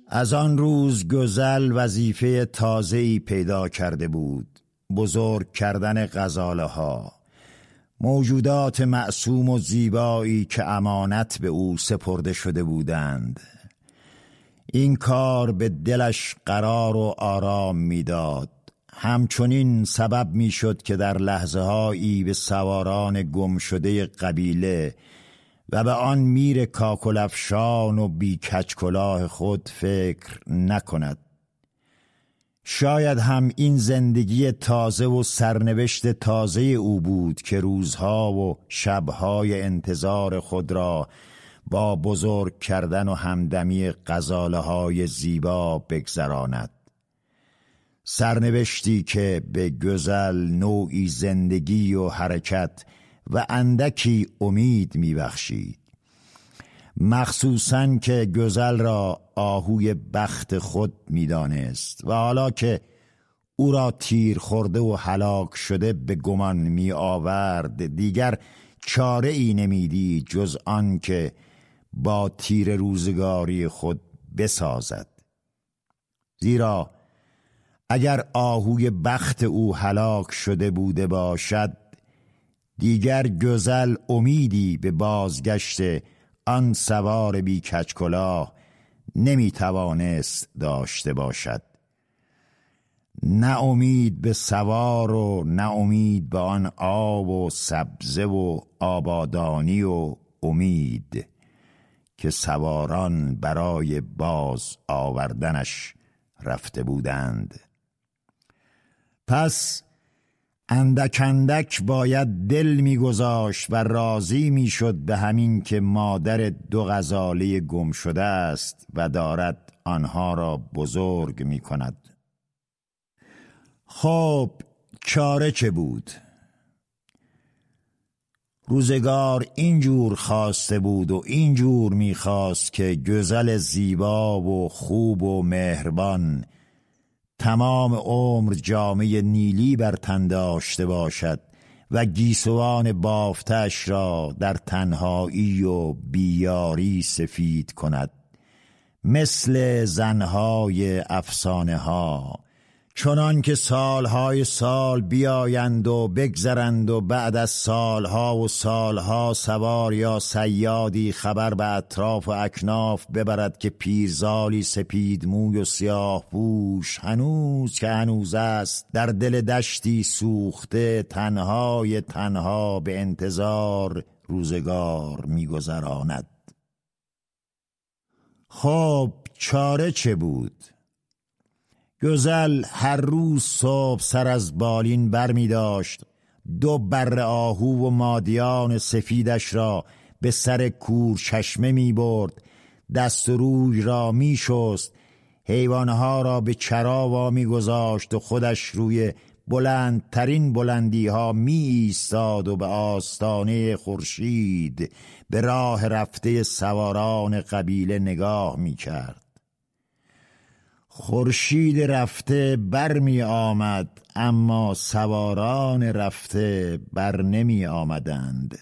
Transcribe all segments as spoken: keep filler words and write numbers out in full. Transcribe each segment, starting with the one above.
از آن روز گزل وظیفه تازه‌ای پیدا کرده بود، بزرگ کردن غزاله ها، موجودات معصوم و زیبایی که امانت به او سپرده شده بودند. این کار به دلش قرار و آرام میداد، همچنین سبب میشد که در لحظه هایی به سواران گم شده قبیله و به آن میر کاکلفشان و بی کچکلاه خود فکر نکند. شاید هم این زندگی تازه و سرنوشت تازه او بود که روزها و شبهای انتظار خود را با بزرگ کردن و همدمی غزاله های زیبا بگذراند. سرنوشتی که به گزل نوعی زندگی و حرکت و اندکی امید میبخشید، مخصوصاً که گزل را آهوی بخت خود میدانست و حالا که او را تیر خورده و هلاک شده به گمان می آورد، دیگر چاره ای نمیدید جز آن که با تیر روزگاری خود بسازد. زیرا اگر آهوی بخت او هلاک شده بوده باشد، دیگر گزل امیدی به بازگشت آن سوار بی کچکلاه نمی توانست داشته باشد. نه امید به سوار و نه امید به آن آب و سبزه و آبادانی و امید که سواران برای باز آوردنش رفته بودند. پس اندک اندک باید دل می‌گذاشت و راضی می‌شد به همین که مادر دو غزاله گم شده است و دارد آنها را بزرگ می‌کند. خب چاره چه بود؟ روزگار اینجور خواسته بود و اینجور می‌خواست که گزل زیبا و خوب و مهربان تمام عمر جامه نیلی بر تن داشته باشد و گیسوان بافتش را در تنهایی و بیاری سفید کند، مثل زنهای افسانه ها، چنان که سالهای سال بیایند و بگذرند و بعد از سالها و سالها سوار یا صیادی خبر به اطراف و اکناف ببرد که پیرزالی سپید موی و سیاه پوش هنوز که هنوز است در دل دشتی سوخته تنهای تنها به انتظار روزگار می‌گذراند. خب چاره چه بود؟ گزل هر روز صبح سر از بالین بر می داشت، دو بر آهو و مادیان سفیدش را به سر کور چشمه می برد، دست و روی را می شست، حیوانها را به چرا وامی گذاشت و خودش روی بلندترین بلندی ها می ایستاد و به آستانه خورشید به راه رفته سواران قبیله نگاه می کرد. خورشید رفته بر می آمد، اما سواران رفته بر نمی آمدند.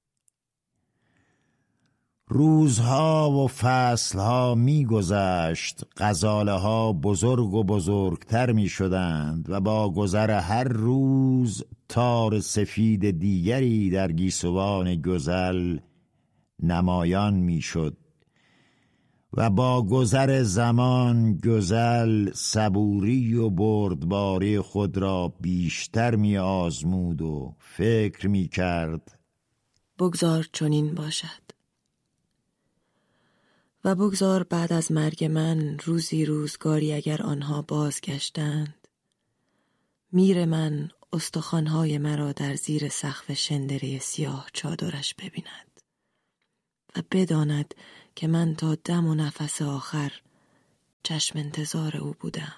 روزها و فصلها می گذشت، غزاله ها بزرگ و بزرگتر می شدند و با گذر هر روز تار سفید دیگری در گیسوان گزل نمایان می شد و با گذر زمان گزل صبوری و بردباری خود را بیشتر می آزمود و فکر می کرد بگذار چنین باشد و بگذار بعد از مرگ من روزی روزگاری اگر آنها بازگشتند، میر من استخوان‌های مرا در زیر سقف شندره سیاه چادرش ببیند و بداند که من تا دم و نفس آخر چشم انتظار او بودم.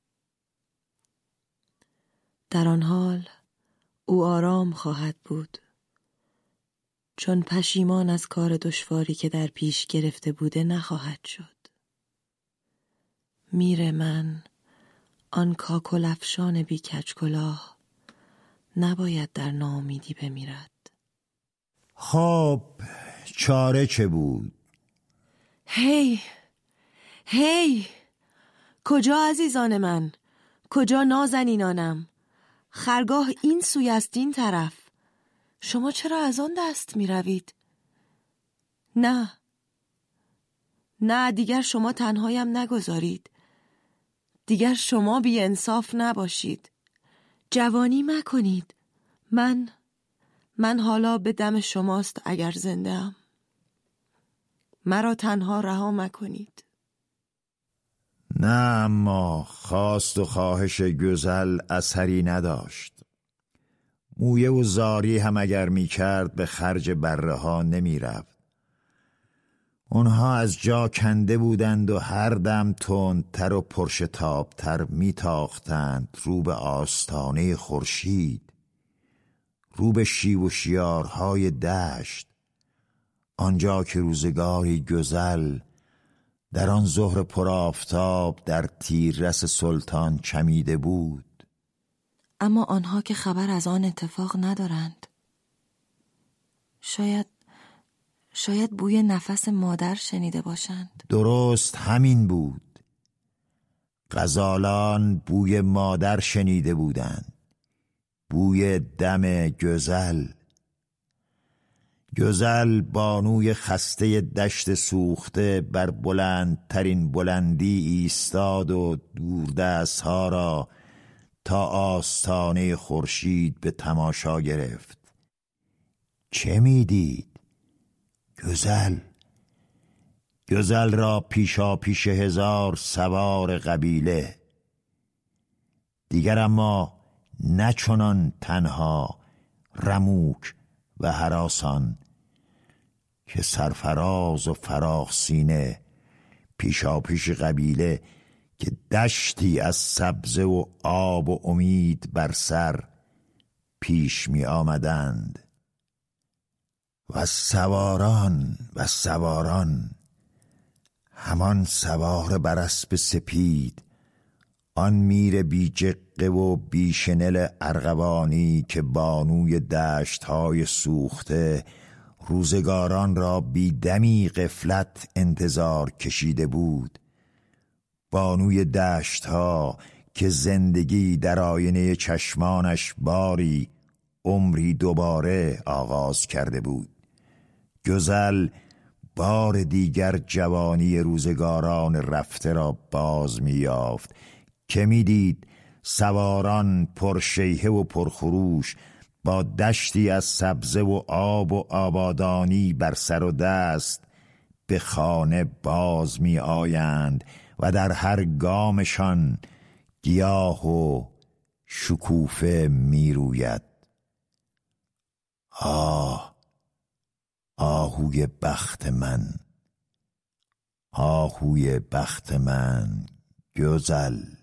در آن حال او آرام خواهد بود، چون پشیمان از کار دشواری که در پیش گرفته بوده نخواهد شد. میر من، آن کاکلفشان بی کچکلاه، نباید در ناامیدی بمیرد. خب چاره چه بود؟ هی هی! کجا عزیزان من؟ کجا نازنینانم؟ خرگاه این سوی است این طرف. شما چرا از آن دست می روید؟ نه نه دیگر شما تنهایم نگذارید. دیگر شما بی انصاف نباشید. جوانی مکنید. من من حالا به دم شماست اگر زنده ام. مرا تنها رها مکنید. نه، اما خواست و خواهش گزل اثری نداشت. مویه و زاری هم اگر می کرد به خرج بره ها نمی رفت. اونها از جا کنده بودند و هر دم تندتر و پرشتابتر می تاختند رو به آستانه خورشید، رو به شیب و شیارهای دشت، آنجا که روزگاری گزل در آن ظهر پرآفتاب در تیررس سلطان چمیده بود. اما آنها که خبر از آن اتفاق ندارند. شاید شاید بوی نفس مادر شنیده باشند. درست همین بود. غزالان بوی مادر شنیده بودند، بوی دم گزل. گزل بانوی خسته دشت سوخته بر بلندترین بلندی ایستاد و دوردستها را تا آستانه خورشید به تماشا گرفت. چه میدید؟ گزل گزل را پیشا پیش هزار سوار قبیله. دیگر اما نه چنان تنها، رموک و هراسان که سرفراز و فراخ سینه پیشا پیش قبیله که دشتی از سبزه و آب و امید بر سر پیش می آمدند. و سواران و سواران، همان سوار بر اسب سپید، آن میر بی جقه و بی شنل ارغوانی که بانوی دشت‌های سوخته روزگاران را بی دمی غفلت انتظار کشیده بود، بانوی دشت‌ها که زندگی در آینه چشمانش باری عمری دوباره آغاز کرده بود. گزل بار دیگر جوانی روزگاران رفته را باز می یافت که می دید سواران پرشیهه و پرخروش با دشتی از سبزه و آب و آبادانی بر سر و دست به خانه باز می آیند و در هر گامشان گیاه و شکوفه می روید. آه، آهوی بخت من، آهوی بخت من گزل.